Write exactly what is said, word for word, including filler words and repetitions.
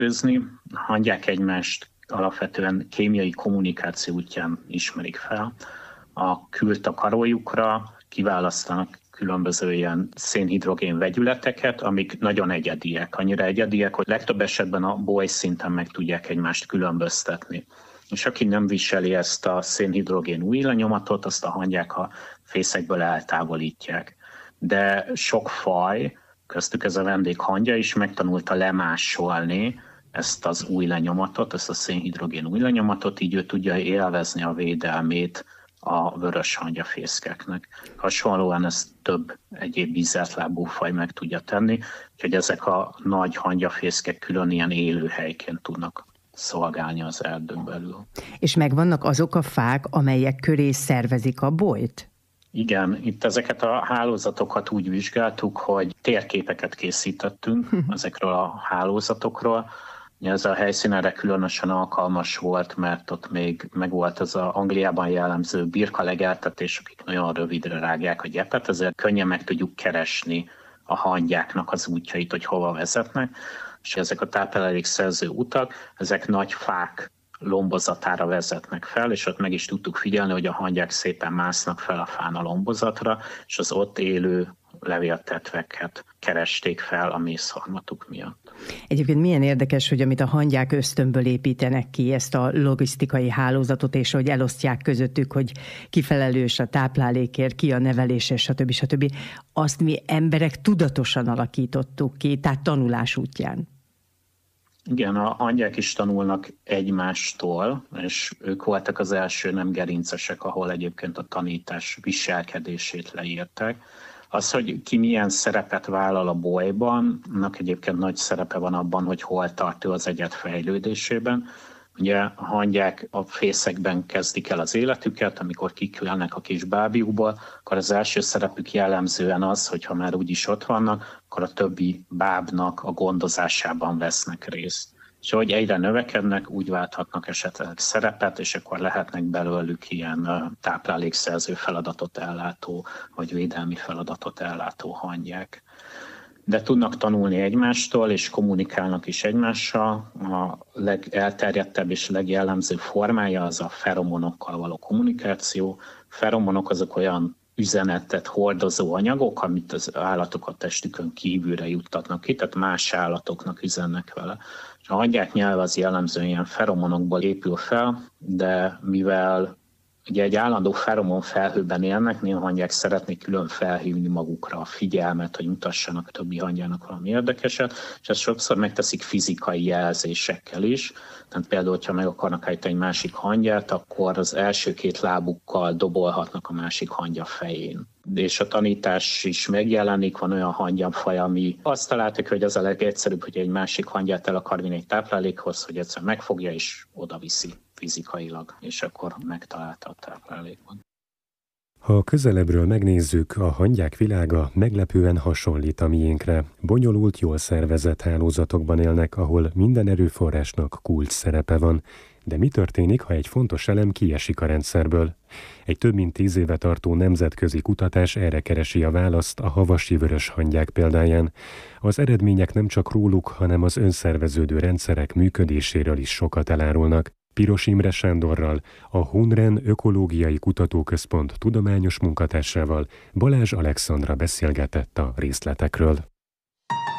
A hangyák egymást alapvetően kémiai kommunikáció útján ismerik fel. A kültakarójukra kiválasztanak különböző ilyen szénhidrogén vegyületeket, amik nagyon egyediek, annyira egyediek, hogy legtöbb esetben a boly szinten meg tudják egymást különböztetni. És aki nem viseli ezt a szénhidrogén új lenyomatot, azt a hangyák a fészekből eltávolítják. De sok faj, köztük ez a vendéghangya is megtanulta lemásolni ezt az új lenyomatot, ezt a szénhidrogén új lenyomatot, így ő tudja élvezni a védelmét a vörös hangyafészkeknek. Hasonlóan ezt több egyéb vízzeltlábú faj meg tudja tenni, úgyhogy ezek a nagy hangyafészkek külön ilyen élőhelyként tudnak szolgálni az erdőn belül. És megvannak azok a fák, amelyek köré szervezik a bolyt? Igen, itt ezeket a hálózatokat úgy vizsgáltuk, hogy térképeket készítettünk ezekről a hálózatokról. Ez a helyszín erre különösen alkalmas volt, mert ott még megvolt ez az Angliában jellemző birkalegeltetés, akik nagyon rövidre rágják a gyepet, ezért könnyen meg tudjuk keresni a hangyáknak az útjait, hogy hova vezetnek. És ezek a táplálékszerző utak, ezek nagy fák lombozatára vezetnek fel, és ott meg is tudtuk figyelni, hogy a hangyák szépen másznak fel a fán a lombozatra, és az ott élő levéltetveket keresték fel a mészharmatuk miatt. Egyébként milyen érdekes, hogy amit a hangyák ösztönből építenek ki, ezt a logisztikai hálózatot, és hogy elosztják közöttük, hogy ki felelős a táplálékért, ki a nevelésért, stb. stb. Azt mi emberek tudatosan alakítottuk ki, tehát tanulás útján. Igen, a hangyák is tanulnak egymástól, és ők voltak az első nem gerincesek, ahol egyébként a tanítás viselkedését leírták. Az, hogy ki milyen szerepet vállal a bolyban, annak egyébként nagy szerepe van abban, hogy hol tart ő az egyed fejlődésében. Ugye a hangyák a fészekben kezdik el az életüket, amikor kikülnek a kis bábjukból, akkor az első szerepük jellemzően az, hogy ha már úgyis ott vannak, akkor a többi bábnak a gondozásában vesznek részt. És ahogy egyre növekednek, úgy válthatnak esetleg szerepet, és akkor lehetnek belőlük ilyen táplálékszerző feladatot ellátó, vagy védelmi feladatot ellátó hangyák. De tudnak tanulni egymástól, és kommunikálnak is egymással. A legelterjedtebb és legjellemzőbb formája az a feromonokkal való kommunikáció. Feromonok azok olyan üzenetet hordozó anyagok, amit az állatok a testükön kívülre juttatnak ki, tehát más állatoknak üzennek vele. És a hangyák nyelve az jellemzően ilyen feromonokból épül fel, de mivel ugye egy állandó feromon felhőben élnek, néha hangyák szeretnék külön felhívni magukra a figyelmet, hogy mutassanak a többi hangyának valami érdekeset, és ezt sokszor megteszik fizikai jelzésekkel is. Tehát például, hogyha meg akarnak állítani egy másik hangyát, akkor az első két lábukkal dobolhatnak a másik hangya fején. És a tanítás is megjelenik, van olyan hangyafaj, ami azt találtak, hogy az a legegyszerűbb, hogy egy másik hangyát el akar vinni egy táplálékhoz, hogy egyszer megfogja és odaviszi fizikailag, és akkor megtalálta a táplálékot. Ha közelebbről megnézzük, a hangyák világa meglepően hasonlít a miénkre. Bonyolult, jól szervezett hálózatokban élnek, ahol minden erőforrásnak kulcs szerepe van. De mi történik, ha egy fontos elem kiesik a rendszerből? Egy több mint tíz éve tartó nemzetközi kutatás erre keresi a választ a havasi vörös hangyák példáján. Az eredmények nem csak róluk, hanem az önszerveződő rendszerek működéséről is sokat elárulnak. Piros Imre Sándorral, a Hunren Ökológiai Kutatóközpont tudományos munkatársával Balázs Alexandra beszélgetett a részletekről.